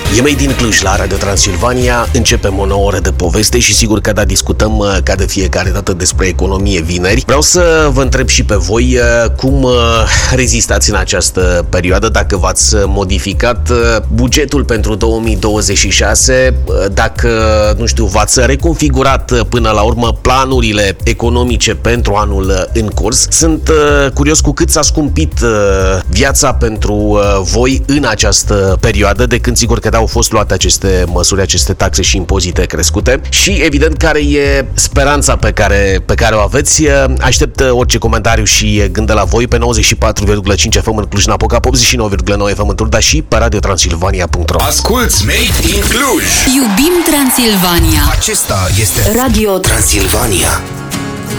E Made in Cluj la Radio Transilvania, începem o nouă oră de poveste și sigur că discutăm ca de fiecare dată despre economie vineri. Vreau să vă întreb și pe voi cum rezistați în această perioadă, dacă v-ați modificat bugetul pentru 2026, dacă, nu știu, v-ați reconfigurat până la urmă planurile economice pentru anul în curs. Sunt curios cu cât s-a scumpit viața pentru voi în această perioadă, de când sigur că au fost luate aceste măsuri, aceste taxe și impozite crescute și evident care e speranța pe care o aveți. Aștept orice comentariu și gând de la voi pe 94,5 FM în Cluj-Napoca, 89,9 FM în Turda și pe radiotransilvania.ro. Asculți Made in Cluj! Iubim Transilvania! Acesta este Radio Transilvania.